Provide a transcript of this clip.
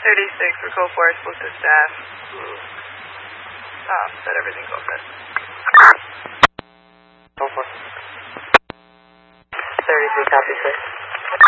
36 for code 4, spoke to staff who said everything's all good. Code 4. 33, copy, sir.